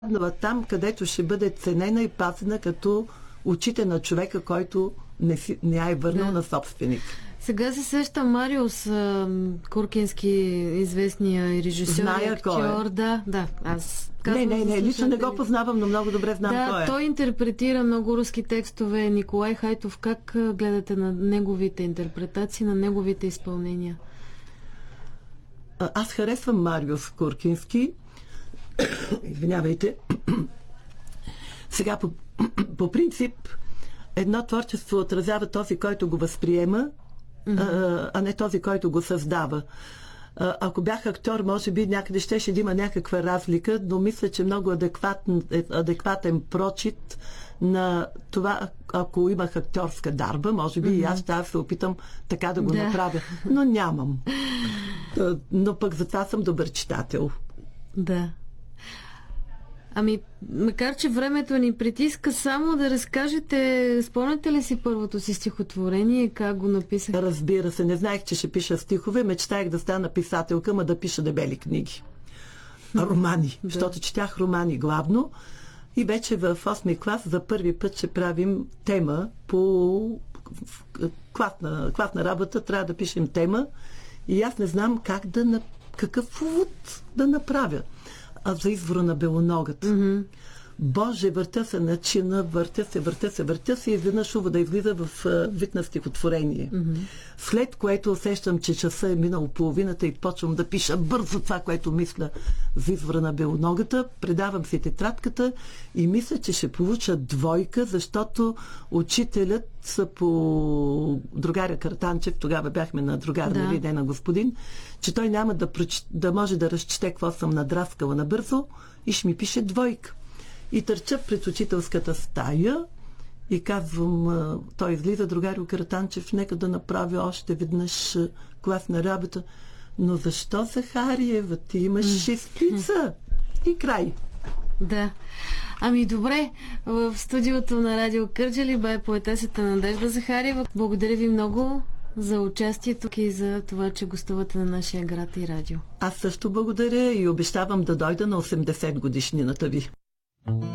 там, където ще бъде ценена и пазена като очите на човека, който не я е върнал на собственик. Сега се сеща Мариус Куркински, известния режисьор и актьор. Да. Аз не, лично не го познавам, но много добре знам кой е. Той интерпретира много руски текстове. Николай Хайтов, как гледате на неговите интерпретации, на неговите изпълнения? Аз харесвам Мариус Куркински. Извинявайте. Сега, по принцип, едно творчество отразява този, който го възприема, а не този, който го създава. Ако бях актьор, може би някъде щеше да има някаква разлика, но мисля, че много адекватен прочит на това, ако имах актьорска дарба, може би и аз ще се опитам така да го направя. Но нямам. Но пък затова съм добър читател. Да. Макар че времето ни притиска, само да разкажете, спомняте ли си първото си стихотворение, как го написах? Разбира се, не знаех, че ще пиша стихове, мечтаях да стана писателка, да пиша дебели книги. Романи, защото четях романи главно и вече в 8-ми клас за първи път ще правим тема по класна работа, трябва да пишем тема и аз не знам какъв увод да направя. За извора на белоногата. Боже, въртя се на чина, въртя се и изведнъж да излиза в вид на стихотворение. След което усещам, че часа е минал половината и почвам да пиша бързо това, което мисля за извора на белоногата. Предавам си тетрадката и мисля, че ще получа 2, защото учителят по другаря Картанчев, тогава бяхме на другар, нали, не на господин, че той няма да може да разчете какво съм надраскала набързо и ще ми пише 2. И търча пред учителската стая и казвам, той излиза, другарю Каратанчев, нека да направи още веднъж класна работа. Но защо, Захариева, ти имаш 6? И край. Да. Добре, в студиото на Радио Кърджали бе поетесата Надежда Захариева. Благодаря ви много за участието и за това, че гостувате на нашия град и радио. Аз също благодаря и обещавам да дойда на 80 годишнината ви.